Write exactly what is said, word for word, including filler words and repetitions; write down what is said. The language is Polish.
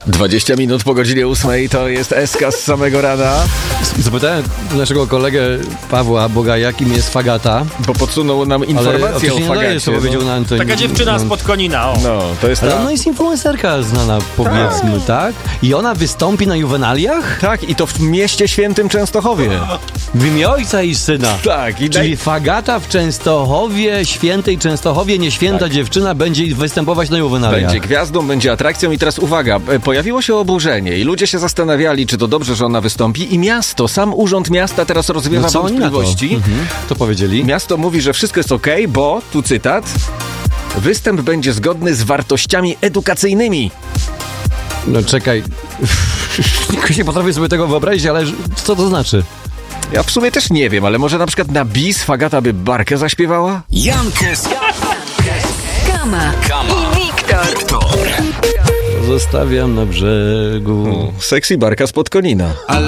dwadzieścia minut po godzinie ósmej to jest S K z samego rana. Zapytałem naszego kolegę Pawła Bogaja, kim jest fagata. Bo podsunął nam informację o fagacie. Co powiedział na antenie. Taka dziewczyna spod Konina, o. No, to jest Ale ta... ona jest influencerka znana, powiedzmy, tak? I ona wystąpi na juwenaliach? Tak, i to w mieście świętym Częstochowie. W imię Ojca i Syna. Tak. I Czyli daj... fagata w Częstochowie, świętej Częstochowie, nieświęta tak. dziewczyna będzie występować na juwenaliach. Będzie gwiazdą, będzie atrakcją i teraz uwaga, pojawiło się oburzenie i ludzie się zastanawiali, czy to dobrze, że ona wystąpi i miasto, sam urząd miasta teraz rozwiewa no co wątpliwości. Oni na to? Mhm. To powiedzieli? Miasto mówi, że wszystko jest okej, okay, bo, tu cytat, występ będzie zgodny z wartościami edukacyjnymi. No czekaj, nie potrafię sobie tego wyobrazić, ale co to znaczy? Ja w sumie też nie wiem, ale może na przykład na bis Fagata by Barkę zaśpiewała? Jankes, Kama, Kama i Wiktor. Zostawiam na brzegu. O, sexy Barka spod Konina. Ale